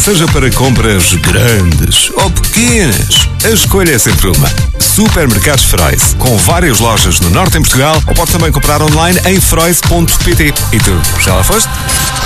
Seja para compras grandes ou pequenas, a escolha é sempre uma. Supermercados Freud, com várias lojas no norte em Portugal, ou pode também comprar online em freud.pt. E tu, já lá foste?